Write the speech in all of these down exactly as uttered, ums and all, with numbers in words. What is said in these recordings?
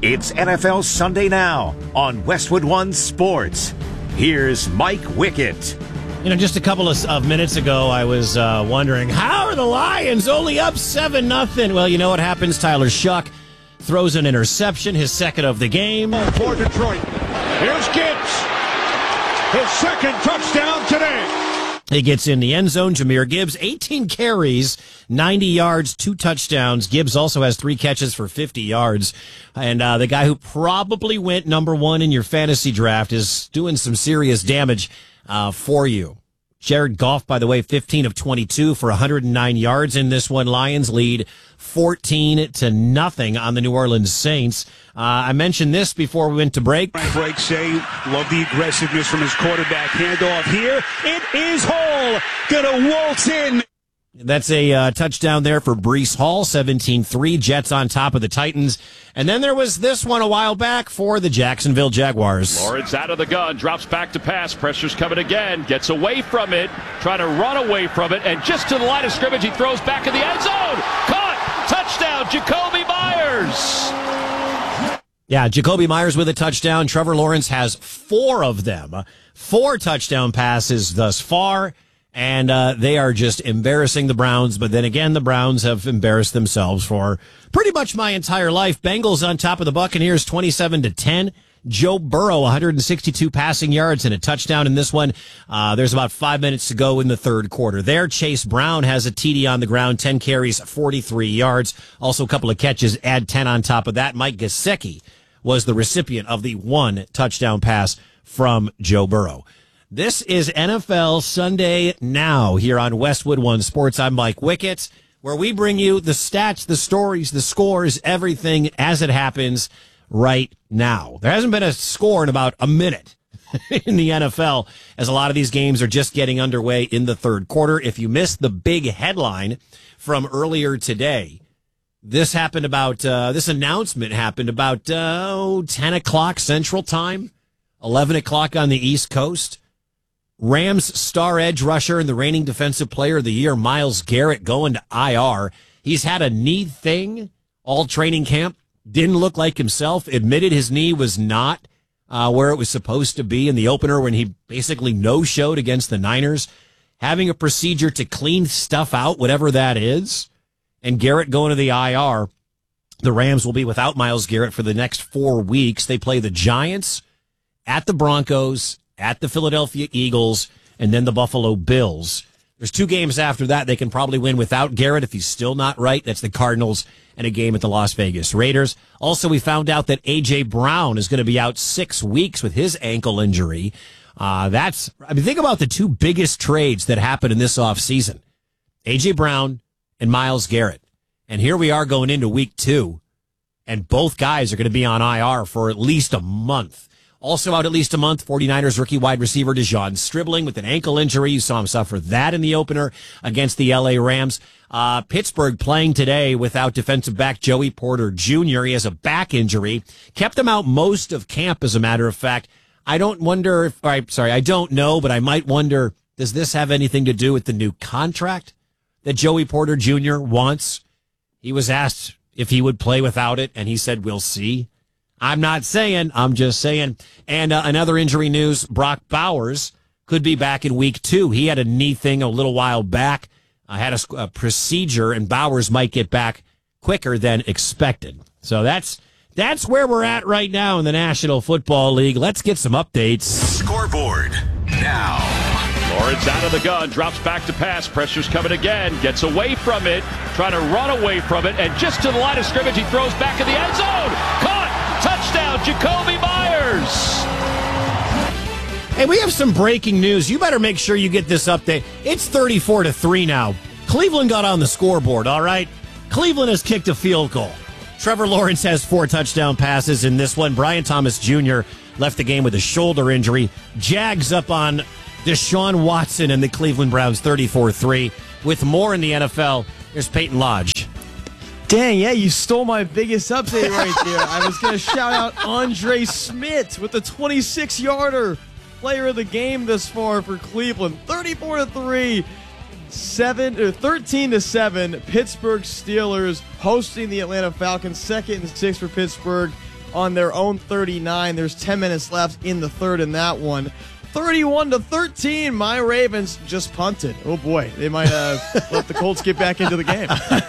It's N F L Sunday Now on Westwood One Sports. Here's Mike Wickett. You know, just a couple of, of minutes ago, I was uh, wondering, how are the Lions only up seven nothing? Well, you know what happens? Tyler Shuck throws an interception, his second of the game. For Detroit. Here's Gibbs. His second touchdown today. He gets in the end zone. Jahmyr Gibbs, eighteen carries, ninety yards, two touchdowns. Gibbs also has three catches for fifty yards. And uh, the guy who probably went number one in your fantasy draft is doing some serious damage uh, for you. Jared Goff, by the way, fifteen of twenty-two for one hundred nine yards in this one. Lions lead fourteen to nothing on the New Orleans Saints. Uh, I mentioned this before we went to break. Break say, love the aggressiveness from his quarterback. Handoff here. It is Hall. Gonna waltz in. That's a uh, touchdown there for Breece Hall, seventeen three. Jets on top of the Titans. And then there was this one a while back for the Jacksonville Jaguars. Lawrence out of the gun, drops back to pass. Pressure's coming again. Gets away from it, trying to run away from it. And just to the line of scrimmage, he throws back in the end zone. Caught! Touchdown, Jakobi Meyers! Yeah, Jakobi Meyers with a touchdown. Trevor Lawrence has four of them. Four touchdown passes thus far. And uh, they are just embarrassing the Browns. But then again, the Browns have embarrassed themselves for pretty much my entire life. Bengals on top of the Buccaneers, twenty-seven to ten. Joe Burrow, one hundred sixty-two passing yards and a touchdown in this one. Uh, there's about five minutes to go in the third quarter. There, Chase Brown has a T D on the ground, ten carries, forty-three yards. Also a couple of catches, add ten on top of that. Mike Gesicki was the recipient of the one touchdown pass from Joe Burrow. This is N F L Sunday Now here on Westwood One Sports. I'm Mike Wickett, where we bring you the stats, the stories, the scores, everything as it happens right now. There hasn't been a score in about a minute in the N F L, as a lot of these games are just getting underway in the third quarter. If you missed the big headline from earlier today, this happened about, uh, this announcement happened about uh, ten o'clock Central Time, eleven o'clock on the East Coast. Rams star edge rusher and the reigning defensive player of the year, Myles Garrett, going to I R. He's had a knee thing all training camp. Didn't look like himself. Admitted his knee was not uh, where it was supposed to be in the opener when he basically no-showed against the Niners. Having a procedure to clean stuff out, whatever that is. And Garrett going to the I R. The Rams will be without Myles Garrett for the next four weeks. They play the Giants, at the Broncos, at the Philadelphia Eagles, and then the Buffalo Bills. There's two games after that they can probably win without Garrett if he's still not right. That's the Cardinals and a game at the Las Vegas Raiders. Also, we found out that A J. Brown is going to be out six weeks with his ankle injury. Uh, that's, I mean, think about the two biggest trades that happened in this offseason. A J. Brown and Myles Garrett. And here we are going into week two, and both guys are going to be on I R for at least a month. Also out at least a month, 49ers rookie wide receiver DeJon Stribling with an ankle injury. You saw him suffer that in the opener against the L A Rams. Uh, Pittsburgh playing today without defensive back Joey Porter Junior He has a back injury. Kept him out most of camp, as a matter of fact. I don't wonder if, I'm sorry, I don't know, but I might wonder, does this have anything to do with the new contract that Joey Porter Junior wants? He was asked if he would play without it, and he said, we'll see. I'm not saying, I'm just saying. And uh, another injury news, Brock Bowers could be back in week two. He had a knee thing a little while back, uh, had a, a procedure, and Bowers might get back quicker than expected. So that's that's where we're at right now in the National Football League. Let's get some updates. Scoreboard now. Lawrence out of the gun, drops back to pass. Pressure's coming again, gets away from it, trying to run away from it, and just to the line of scrimmage, he throws back in the end zone. Caught! Touchdown, Jakobi Meyers! Hey, we have some breaking news. You better make sure you get this update. It's thirty-four to three now. Cleveland got on the scoreboard, all right? Cleveland has kicked a field goal. Trevor Lawrence has four touchdown passes in this one. Brian Thomas Junior left the game with a shoulder injury. Jags up on Deshaun Watson and the Cleveland Browns thirty-four three. With more in the N F L, here's Peyton Lodge. Dang, yeah, you stole my biggest update right there. I was going to shout out Andre Smith with the twenty-six-yarder, player of the game thus far for Cleveland. thirty-four to three, seven or thirteen to seven. Pittsburgh Steelers hosting the Atlanta Falcons. Second and six for Pittsburgh. on their own thirty-nine. There's ten minutes left in the third in that one. thirty-one to thirteen, my Ravens just punted. Oh boy, they might uh, let the Colts get back into the game.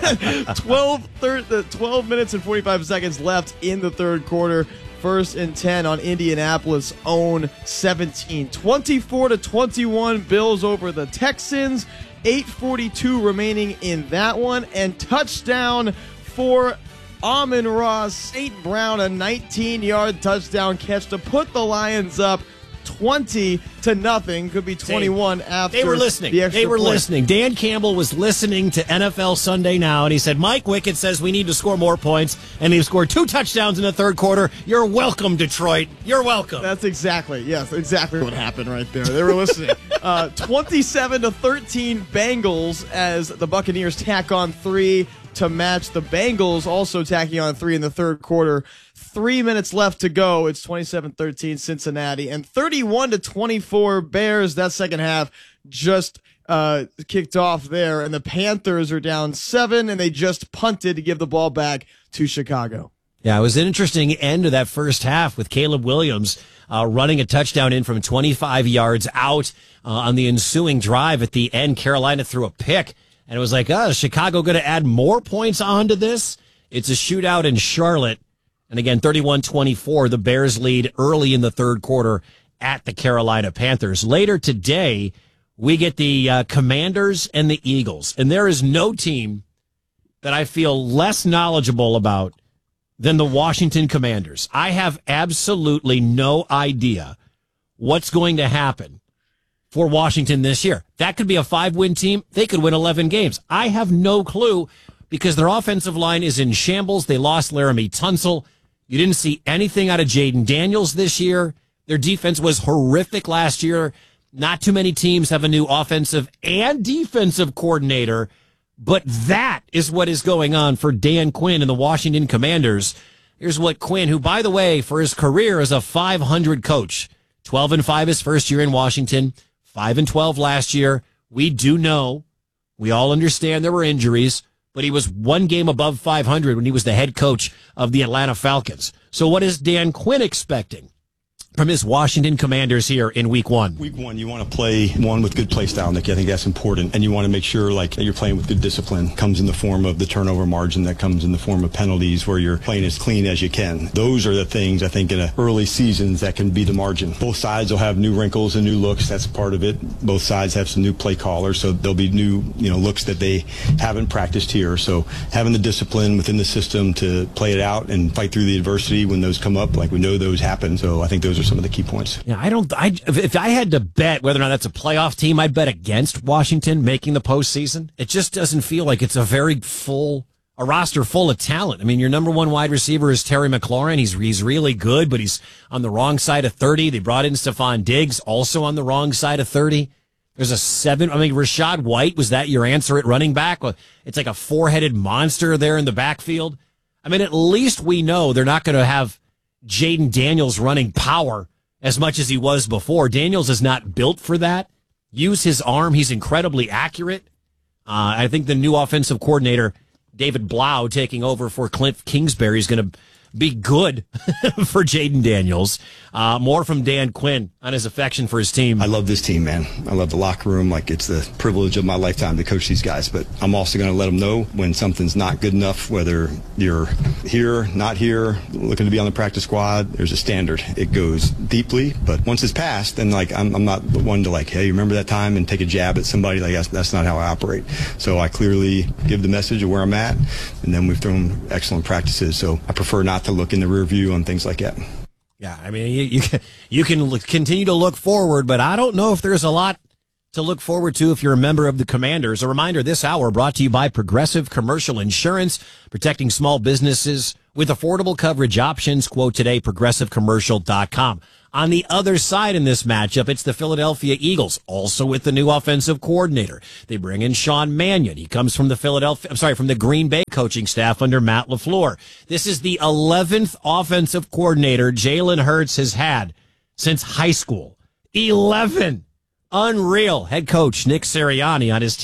twelve, thir- twelve minutes and forty-five seconds left in the third quarter. First and ten on Indianapolis' own seventeen. twenty-four to twenty-one, Bills over the Texans. eight forty-two remaining in that one, and touchdown for Amon-Ra Saint Brown, a nineteen-yard touchdown catch to put the Lions up twenty to nothing. Could be twenty-one they, after they were listening. The extra they were point. listening. Dan Campbell was listening to N F L Sunday Now, and he said, Mike Wickett says we need to score more points, and they've scored two touchdowns in the third quarter. You're welcome, Detroit. You're welcome. That's exactly, yes, exactly what happened right there. They were listening. uh, twenty-seven to thirteen Bengals as the Buccaneers tack on three to match the Bengals, also tacking on three in the third quarter. Three minutes left to go. It's twenty-seven thirteen Cincinnati, and thirty-one to twenty-four Bears. That second half just uh, kicked off there, and the Panthers are down seven, and they just punted to give the ball back to Chicago. Yeah, it was an interesting end to that first half with Caleb Williams uh, running a touchdown in from twenty-five yards out uh, on the ensuing drive. At the end, Carolina threw a pick, and it was like, oh, is Chicago going to add more points onto this? It's a shootout in Charlotte. And again, thirty-one twenty-four, the Bears lead early in the third quarter at the Carolina Panthers. Later today, we get the uh, Commanders and the Eagles. And there is no team that I feel less knowledgeable about than the Washington Commanders. I have absolutely no idea what's going to happen for Washington this year. That could be a five-win team. They could win eleven games. I have no clue because their offensive line is in shambles. They lost Laramie Tunsil. You didn't see anything out of Jaden Daniels this year. Their defense was horrific last year. Not too many teams have a new offensive and defensive coordinator, but that is what is going on for Dan Quinn and the Washington Commanders. Here's what Quinn, who, by the way, for his career is a five hundred coach, twelve and five his first year in Washington, five and twelve last year. We do know, we all understand there were injuries, but he was one game above five hundred when he was the head coach of the Atlanta Falcons. So what is Dan Quinn expecting from his Washington Commanders here in week one? Week one, you want to play one with good play style, Nick. I think that's important. And you want to make sure like that you're playing with good discipline. Comes in the form of the turnover margin, that comes in the form of penalties where you're playing as clean as you can. Those are the things I think in a early seasons that can be the margin. Both sides will have new wrinkles and new looks. That's part of it. Both sides have some new play callers, so there'll be new, you know, looks that they haven't practiced here. So having the discipline within the system to play it out and fight through the adversity when those come up, like we know those happen. So I think those are some of the key points. Yeah, I don't. I if I had to bet whether or not that's a playoff team, I'd bet against Washington making the postseason. It just doesn't feel like it's a very full a roster full of talent. I mean, your number one wide receiver is Terry McLaurin. He's he's really good, but he's on the wrong side of thirty. They brought in Stephon Diggs, also on the wrong side of thirty. There's a seven. I mean, Rashad White, was that your answer at running back? It's like a four-headed monster there in the backfield. I mean, at least we know they're not going to have Jaden Daniels running power as much as he was before. Daniels is not built for that. Use his arm. He's incredibly accurate. Uh, I think the new offensive coordinator, David Blau, taking over for Cliff Kingsbury, is going to be good for Jaden Daniels. Uh, more from Dan Quinn on his affection for his team. I love this team, man. I love the locker room. Like, it's the privilege of my lifetime to coach these guys. But I'm also going to let them know when something's not good enough, whether you're here, not here, looking to be on the practice squad. There's a standard. It goes deeply. But once it's passed, then, like, I'm, I'm not the one to, like, hey, remember that time and take a jab at somebody? Like, that's, that's not how I operate. So I clearly give the message of where I'm at, and then we've thrown excellent practices. So I prefer not to look in the rear view on things like that. Yeah, I mean, you, you can, you can look, continue to look forward, but I don't know if there's a lot to look forward to if you're a member of the Commanders. A reminder, this hour brought to you by Progressive Commercial Insurance, protecting small businesses with affordable coverage options. Quote today, progressive commercial dot com. On the other side in this matchup, it's the Philadelphia Eagles, also with the new offensive coordinator. They bring in Sean Mannion. He comes from the Philadelphia, I'm sorry, from the Green Bay coaching staff under Matt LaFleur. This is the eleventh offensive coordinator Jalen Hurts has had since high school. eleven. Unreal. Head coach Nick Sirianni on his team's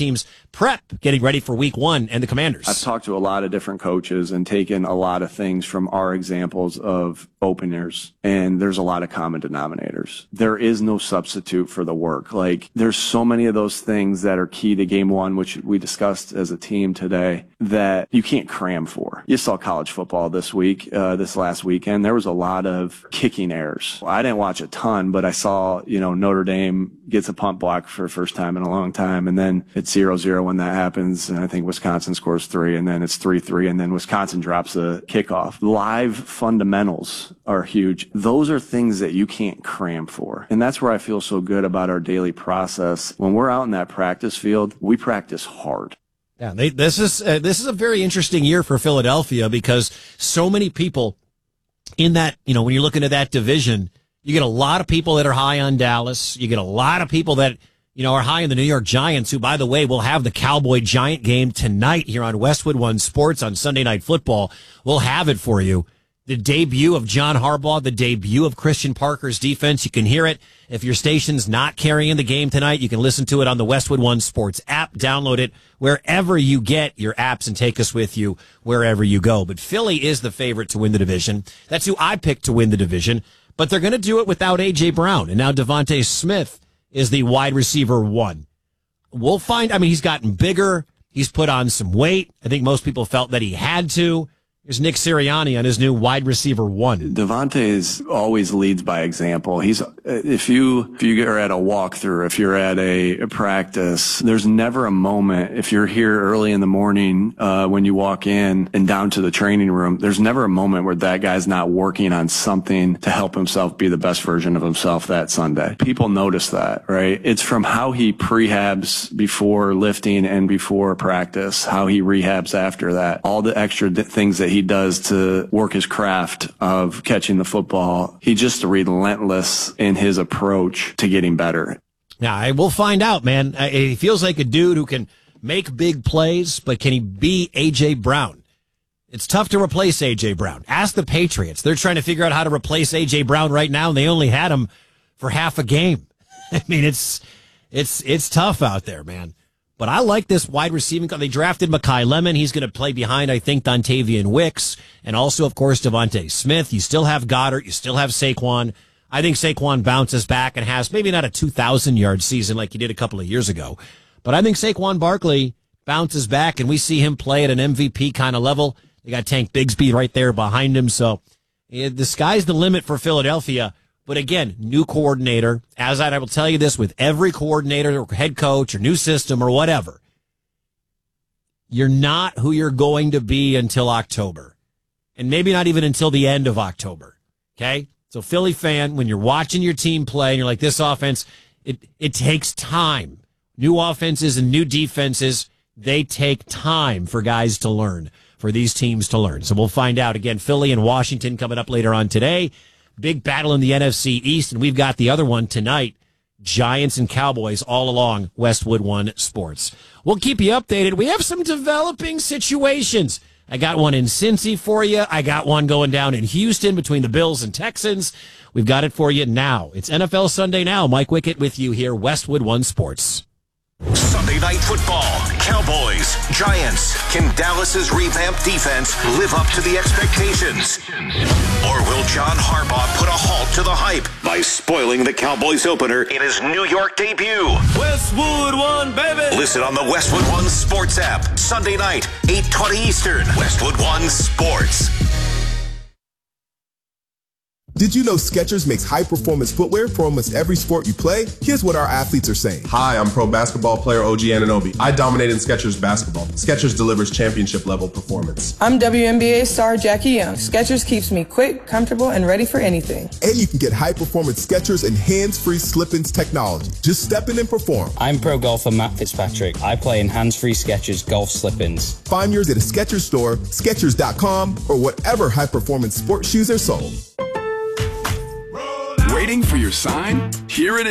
prep getting ready for week one and the Commanders. I've talked to a lot of different coaches and taken a lot of things from our examples of openers, and there's a lot of common denominators. There is no substitute for the work. Like, there's so many of those things that are key to game one, which we discussed as a team today, that you can't cram for. You saw college football this week, uh, this last weekend. There was a lot of kicking errors. I didn't watch a ton, but I saw, you know, Notre Dame gets a punt block for the first time in a long time, and then it's zero zero when that happens, and I think Wisconsin scores three, and then it's three three, and then Wisconsin drops a kickoff. Live fundamentals are huge. Those are things that you can't cram for, and that's where I feel so good about our daily process. When we're out in that practice field, we practice hard. Yeah, they, this is uh, this is a very interesting year for Philadelphia because so many people in that, you know, when you're looking at that division, you get a lot of people that are high on Dallas. You get a lot of people that, you know, are high on the New York Giants, who, by the way, will have the Cowboy-Giant game tonight here on Westwood One Sports on Sunday Night Football. We'll have it for you. The debut of John Harbaugh, the debut of Christian Parker's defense. You can hear it. If your station's not carrying the game tonight, you can listen to it on the Westwood One Sports app. Download it wherever you get your apps and take us with you wherever you go. But Philly is the favorite to win the division. That's who I picked to win the division. But they're going to do it without A J. Brown. And now Devontae Smith is the wide receiver one. We'll find, I mean, he's gotten bigger. He's put on some weight. I think most people felt that he had to. Here's Nick Sirianni on his new wide receiver one. Devontae always leads by example. He's if you if you are at a walkthrough, if you're at a, a practice, there's never a moment. If you're here early in the morning uh, when you walk in and down to the training room, there's never a moment where that guy's not working on something to help himself be the best version of himself that Sunday. People notice that, right? It's from how he prehabs before lifting and before practice, how he rehabs after that, all the extra d- things that he does to work his craft of catching the football. He's just relentless in his approach to getting better. Now, I will find out, man. He feels like a dude who can make big plays, but can he be A J. Brown? It's tough to replace A J. Brown. Ask the Patriots. They're trying to figure out how to replace A J. Brown right now, and they only had him for half a game. I mean, it's it's it's tough out there, man. But I like this wide receiving. They drafted Mekhi Lemon. He's going to play behind, I think, Dontavian Wicks. And also, of course, Devontae Smith. You still have Goddard. You still have Saquon. I think Saquon bounces back and has maybe not a two thousand yard season like he did a couple of years ago. But I think Saquon Barkley bounces back, and we see him play at an M V P kind of level. They got Tank Bigsby right there behind him. So yeah, the sky's the limit for Philadelphia. But again, new coordinator. As I will tell you this with every coordinator or head coach or new system or whatever, you're not who you're going to be until October. And maybe not even until the end of October. Okay? So Philly fan, when you're watching your team play and you're like, this offense, it, it takes time. New offenses and new defenses, they take time for guys to learn, for these teams to learn. So we'll find out. Again, Philly and Washington coming up later on today. Big battle in the N F C East, and we've got the other one tonight, Giants and Cowboys, all along Westwood One Sports. We'll keep you updated. We have some developing situations. I got one in Cincy for you. I got one going down in Houston between the Bills and Texans. We've got it for you now. It's N F L Sunday Now. Mike Wickett with you here, Westwood One Sports. Sunday Night Football, Cowboys, Giants. Can Dallas's revamped defense live up to the expectations? Or will John Harbaugh put a halt to the hype by spoiling the Cowboys opener in his New York debut? Westwood One, baby! Listen on the Westwood One Sports app, Sunday night, eight twenty Eastern. Westwood One Sports. Did you know Skechers makes high-performance footwear for almost every sport you play? Here's what our athletes are saying. Hi, I'm pro basketball player O G Anunoby. I dominate in Skechers basketball. Skechers delivers championship-level performance. I'm W N B A star Jackie Young. Skechers keeps me quick, comfortable, and ready for anything. And you can get high-performance Skechers and hands-free slip-ins technology. Just step in and perform. I'm pro golfer Matt Fitzpatrick. I play in hands-free Skechers golf slip-ins. Find yours at a Skechers store, Skechers dot com, or whatever high-performance sports shoes are sold. Waiting for your sign? Here it is.